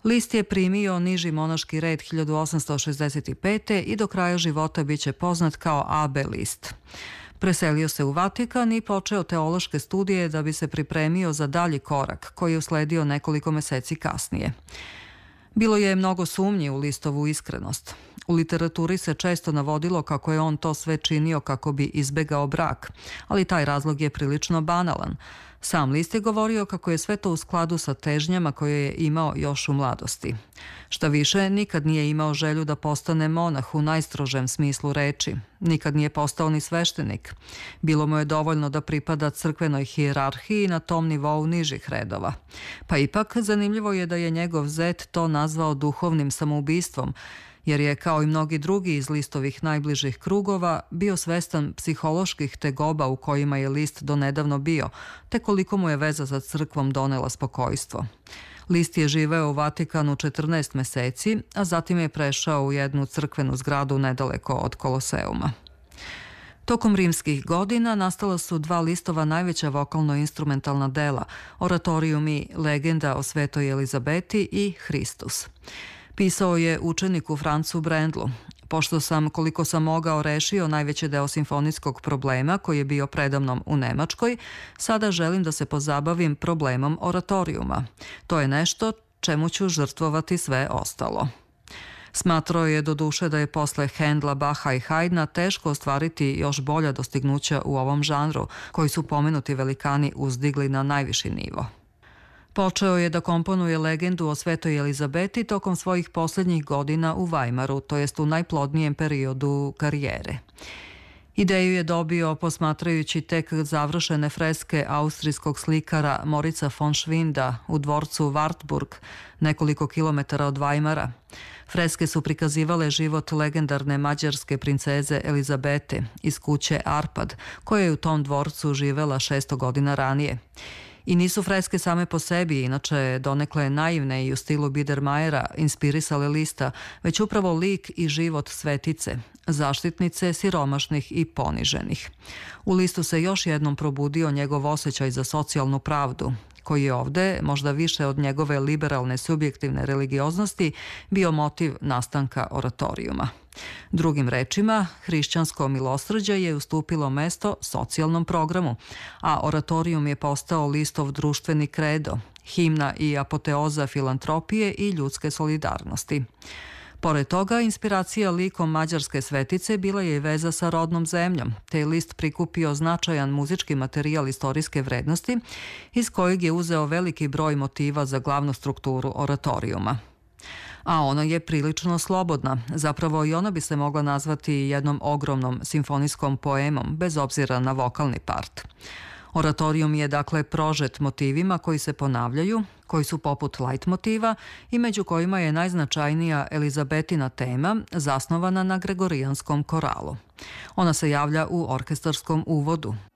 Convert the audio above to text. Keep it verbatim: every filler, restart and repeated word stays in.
List je primio niži monaški red hiljadu osamsto šezdeset pete. i do kraja života biće poznat kao A B list. Preselio se u Vatikan i počeo teološke studije da bi se pripremio za dalji korak koji je usledio nekoliko meseci kasnije. Bilo je mnogo sumnji u Listovu iskrenost. U literaturi se često navodilo kako je on to sve činio kako bi izbegao brak, ali taj razlog je prilično banalan. Sam List je govorio kako je sve to u skladu sa težnjama koje je imao još u mladosti. Šta više, nikad nije imao želju da postane monah u najstrožem smislu reči. Nikad nije postao ni sveštenik. Bilo mu je dovoljno da pripada crkvenoj hijerarhiji na tom nivou nižih redova. Pa ipak, zanimljivo je da je njegov zet to nazvao duhovnim samoubistvom, jer je, kao i mnogi drugi iz Listovih najbližih krugova, bio svestan psiholoških tegoba u kojima je List donedavno bio, te koliko mu je veza sa crkvom donela spokojstvo. List je živeo u Vatikanu četrnaest meseci, a zatim je prešao u jednu crkvenu zgradu nedaleko od Koloseuma. Tokom rimskih godina nastala su dva Listova najveća vokalno-instrumentalna dela, Oratorium i Legenda o svetoj Elizabeti i Hristus. Pisao je učeniku Francu Brendlu. Pošto sam, koliko sam mogao, rešio najveći deo simfonijskog problema koji je bio predamnom u Nemačkoj, sada želim da se pozabavim problemom oratorijuma. To je nešto čemu ću žrtvovati sve ostalo. Smatrao je do duše da je posle Hendla, Baha i Haydna teško ostvariti još bolja dostignuća u ovom žanru, koji su pomenuti velikani uzdigli na najviši nivo. Počeo je da komponuje legendu o svetoj Elizabeti tokom svojih posljednjih godina u Weimaru, to jest u najplodnijem periodu karijere. Ideju je dobio posmatrajući tek završene freske austrijskog slikara Morica von Schwinda u dvorcu Wartburg, nekoliko kilometara od Weimara. Freske su prikazivale život legendarne mađarske princeze Elizabete iz kuće Arpad, koja je u tom dvorcu živela šesto godina ranije. I nisu freske same po sebi, inače donekle naivne i u stilu Biedermajera, inspirisale Lista, već upravo lik i život svetice, zaštitnice siromašnih i poniženih. U Listu se još jednom probudio njegov osjećaj za socijalnu pravdu, koji je ovde, možda više od njegove liberalne subjektivne religioznosti, bio motiv nastanka oratorijuma. Drugim rečima, hrišćansko milosrđe je ustupilo mesto socijalnom programu, a oratorijum je postao Listov društveni kredo, himna i apoteoza filantropije i ljudske solidarnosti. Pored toga, inspiracija likom mađarske svetice bila je i veza sa rodnom zemljom, te je List prikupio značajan muzički materijal istorijske vrednosti, iz kojeg je uzeo veliki broj motiva za glavnu strukturu oratorijuma. A ona je prilično slobodna, zapravo i ona bi se mogla nazvati jednom ogromnom simfonijskom poemom, bez obzira na vokalni part. Oratorijum je dakle prožet motivima koji se ponavljaju, koji su poput light motiva i među kojima je najznačajnija Elizabetina tema zasnovana na gregorijanskom koralu. Ona se javlja u orkestarskom uvodu.